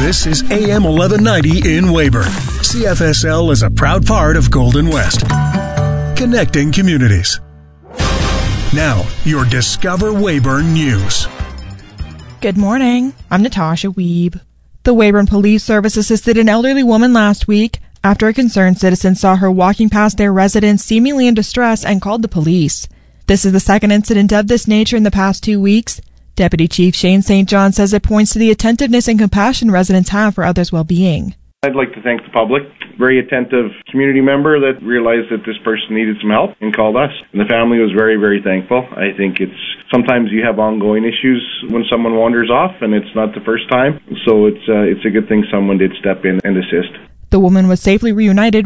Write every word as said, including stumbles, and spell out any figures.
This is A M eleven ninety in Weyburn. C F S L is a proud part of Golden West. Connecting communities. Now, your Discover Weyburn News. Good morning. I'm Natasha Weeb. The Weyburn Police Service assisted an elderly woman last week after a concerned citizen saw her walking past their residence seemingly in distress and called the police. This is the second incident of this nature in the past two weeks. Deputy Chief Shane Saint John says it points to the attentiveness and compassion residents have for others' well-being. I'd like to thank the public. Very attentive community member that realized that this person needed some help and called us. And the family was very, very thankful. I think it's sometimes you have ongoing issues when someone wanders off, and it's not the first time. So it's uh, it's a good thing someone did step in and assist. The woman was safely reunited